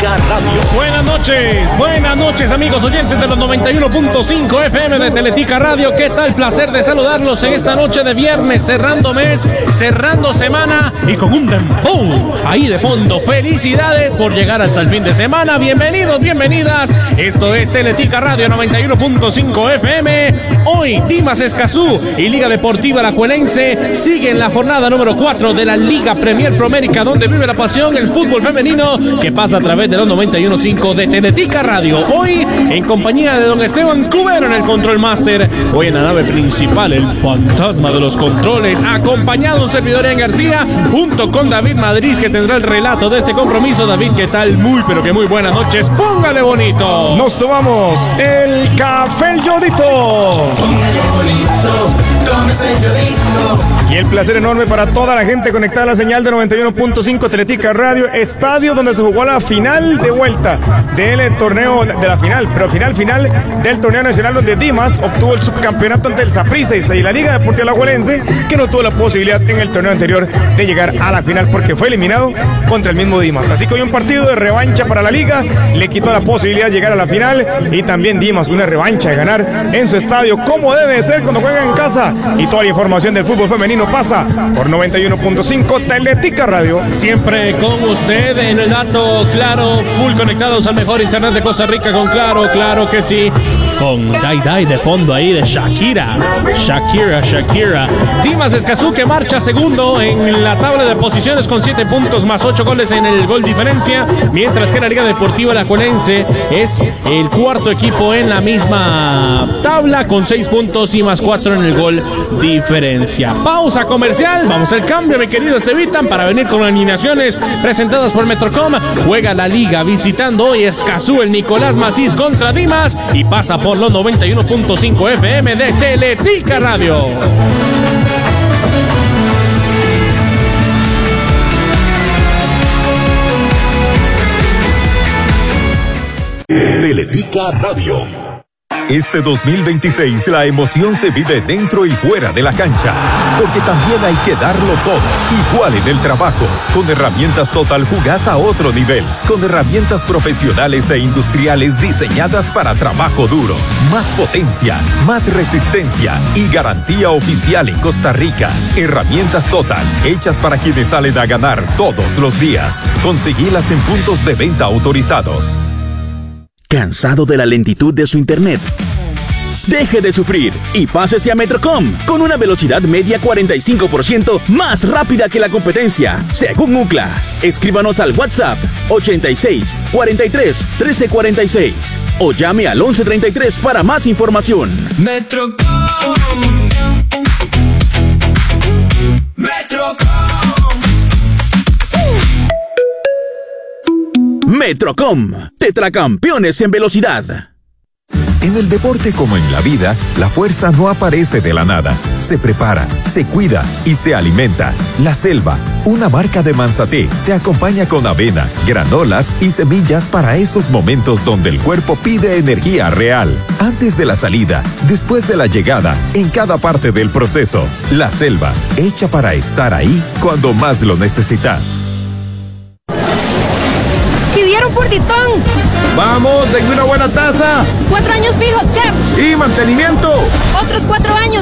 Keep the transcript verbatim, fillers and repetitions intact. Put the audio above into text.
Teletica Radio. Buenas noches, buenas noches amigos oyentes de los noventa y uno punto cinco F M de Teletica Radio. ¿Qué tal? Placer de saludarlos en esta noche de viernes, cerrando mes, cerrando semana y con un dembow ahí de fondo. Felicidades por llegar hasta el fin de semana. Bienvenidos, bienvenidas. Esto es Teletica Radio noventa y uno punto cinco F M. Hoy Dimas Escazú y Liga Deportiva Alajuelense siguen la jornada número cuatro de la Liga Premier Pro América, donde vive la pasión, el fútbol femenino, que pasa a través de los noventa y uno punto cinco de Teletica Radio. Hoy en compañía de don Esteban Cubero en el Control Master. Hoy en la nave principal, el fantasma de los controles, acompañado un servidor en García, junto con David Madrid, que tendrá el relato de este compromiso. David, ¿qué tal? Muy, pero que muy buenas noches. Póngale bonito. Nos tomamos el café El Yodito. Póngale bonito, tómese el Yodito. Y el placer enorme para toda la gente conectada a la señal de noventa y uno punto cinco Teletica Radio, estadio donde se jugó la final de vuelta del torneo, de la final, pero final, final del torneo nacional, donde Dimas obtuvo el subcampeonato ante el Saprissa y la Liga Deportiva Alajuelense, que no tuvo la posibilidad en el torneo anterior de llegar a la final porque fue eliminado contra el mismo Dimas. Así que hoy un partido de revancha para la Liga, le quitó la posibilidad de llegar a la final, y también Dimas una revancha de ganar en su estadio, como debe ser cuando juega en casa. Y toda la información del fútbol femenino pasa por noventa y uno punto cinco Teletica Radio. Siempre con usted en el dato claro, full conectados al mejor internet de Costa Rica con Claro, claro que sí. Con Dai Dai de fondo ahí de Shakira, Shakira, Shakira. Dimas Escazú, que marcha segundo en la tabla de posiciones con siete puntos más ocho goles en el gol diferencia, mientras que la Liga Deportiva Alajuelense es el cuarto equipo en la misma tabla con seis puntos y más cuatro en el gol diferencia. Pausa comercial, vamos al cambio, mi querido Estevitan, para venir con alineaciones presentadas por Metrocom. Juega la Liga visitando hoy Escazú, el Nicolás Macís contra Dimas, y pasa por los noventa y uno punto cinco F M de Teletica Radio. Teletica Radio. Este dos mil veintiséis la emoción se vive dentro y fuera de la cancha, porque también hay que darlo todo, igual en el trabajo. Con herramientas Total jugás a otro nivel, con herramientas profesionales e industriales diseñadas para trabajo duro. Más potencia, más resistencia y garantía oficial en Costa Rica. Herramientas Total, hechas para quienes salen a ganar todos los días. Conseguilas en puntos de venta autorizados. ¿Cansado de la lentitud de su internet? Deje de sufrir y pásese a Metrocom con una velocidad media cuarenta y cinco por ciento más rápida que la competencia, según Ookla. Escríbanos al WhatsApp ochenta y seis, cuarenta y tres, trece cuarenta y seis o llame al once treinta y tres para más información. Metrocom. Metrocom. Metrocom, tetracampeones en velocidad. En el deporte como en la vida, la fuerza no aparece de la nada. Se prepara, se cuida y se alimenta. La Selva, una marca de Manzaté, te acompaña con avena, granolas y semillas para esos momentos donde el cuerpo pide energía real. Antes de la salida, después de la llegada, en cada parte del proceso. La Selva, hecha para estar ahí cuando más lo necesitas. ¡Pidieron por Titón! Vamos, denme una buena taza. Cuatro años fijos, chef. Y mantenimiento. Otros cuatro años